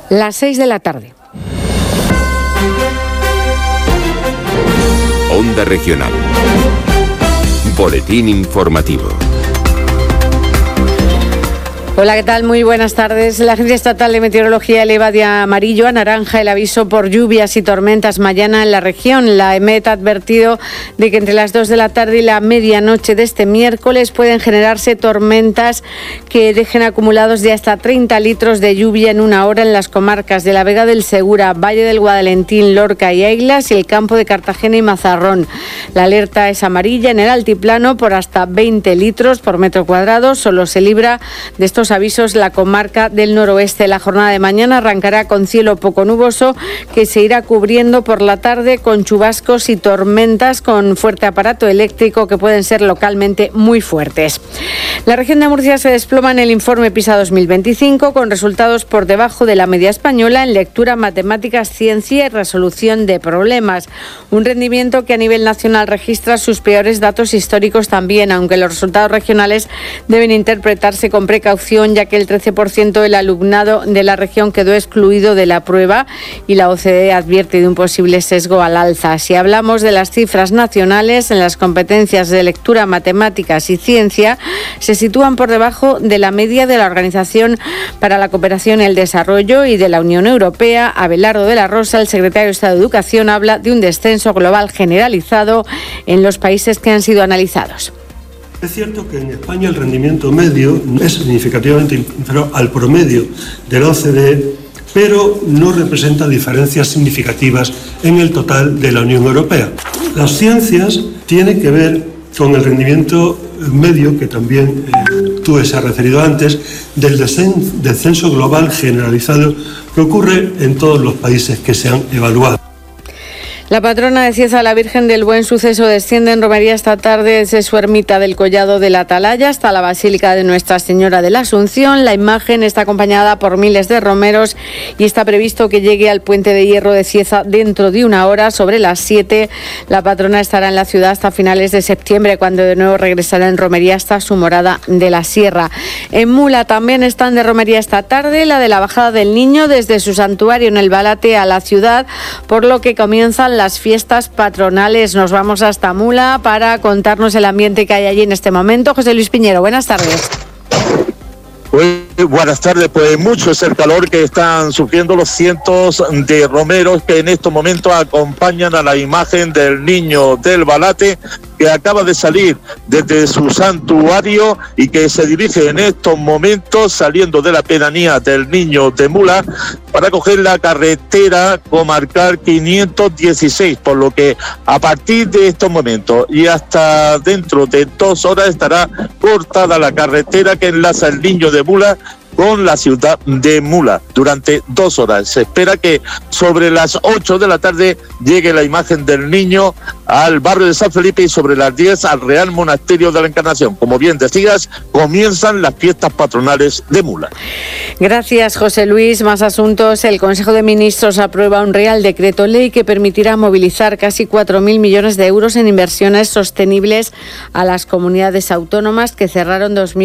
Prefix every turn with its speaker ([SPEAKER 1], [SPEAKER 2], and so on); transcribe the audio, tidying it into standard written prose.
[SPEAKER 1] Las 6 de la tarde.
[SPEAKER 2] Onda Regional. Boletín informativo.
[SPEAKER 1] Hola, ¿qué tal? Muy buenas tardes. La Agencia Estatal de Meteorología eleva de amarillo a naranja el aviso por lluvias y tormentas mañana en la región. La EMET ha advertido de que entre las 2 de la tarde y la medianoche de este miércoles pueden generarse tormentas que dejen acumulados de hasta 30 litros de lluvia en una hora en las comarcas de la Vega del Segura, Valle del Guadalentín, Lorca y Aiglas y el campo de Cartagena y Mazarrón. La alerta es amarilla en el altiplano por hasta 20 litros por metro cuadrado. Solo se libra de estos avisos la comarca del noroeste. La jornada de mañana arrancará con cielo poco nuboso que se irá cubriendo por la tarde con chubascos y tormentas con fuerte aparato eléctrico que pueden ser localmente muy fuertes. La región de Murcia se desploma en el informe PISA 2025 con resultados por debajo de la media española en lectura, matemáticas, ciencia y resolución de problemas. Un rendimiento que a nivel nacional registra sus peores datos históricos también, aunque los resultados regionales deben interpretarse con precaución, ya que el 13% del alumnado de la región quedó excluido de la prueba y la OCDE advierte de un posible sesgo al alza. Si hablamos de las cifras nacionales, en las competencias de lectura, matemáticas y ciencia se sitúan por debajo de la media de la Organización para la Cooperación y el Desarrollo y de la Unión Europea. Abelardo de la Rosa, el secretario de Estado de Educación, habla de un descenso global generalizado en los países que han sido analizados.
[SPEAKER 3] Es cierto que en España el rendimiento medio es significativamente inferior al promedio de la OCDE, pero no representa diferencias significativas en el total de la Unión Europea. Las ciencias tienen que ver con el rendimiento medio, que también tú se has referido antes, del descenso global generalizado que ocurre en todos los países que se han evaluado.
[SPEAKER 1] La patrona de Cieza, la Virgen del Buen Suceso, desciende en romería esta tarde desde su ermita del Collado de la Atalaya hasta la Basílica de Nuestra Señora de la Asunción. La imagen está acompañada por miles de romeros y está previsto que llegue al Puente de Hierro de Cieza dentro de una hora, sobre las 7. La patrona estará en la ciudad hasta finales de septiembre, cuando de nuevo regresará en romería hasta su morada de la Sierra. En Mula también están de romería esta tarde, la de la Bajada del Niño desde su santuario en el Balate a la ciudad, por lo que comienzan las fiestas patronales. Nos vamos hasta Mula para contarnos el ambiente que hay allí en este momento. José Luis Piñero, buenas tardes.
[SPEAKER 4] Buenas tardes, pues mucho es el calor que están sufriendo los cientos de romeros que en estos momentos acompañan a la imagen del Niño del Balate, que acaba de salir desde su santuario y que se dirige en estos momentos saliendo de la pedanía del Niño de Mula para coger la carretera comarcal 516, por lo que a partir de estos momentos y hasta dentro de 2 horas estará cortada la carretera que enlaza el Niño de Mula con la ciudad de Mula durante 2 horas. Se espera que sobre las 8 de la tarde llegue la imagen del niño al barrio de San Felipe y sobre las 10 al Real Monasterio de la Encarnación. Como bien decías, comienzan las fiestas patronales de Mula.
[SPEAKER 1] Gracias, José Luis. Más asuntos. El Consejo de Ministros aprueba un Real Decreto Ley que permitirá movilizar casi 4.000 millones de euros en inversiones sostenibles a las comunidades autónomas que cerraron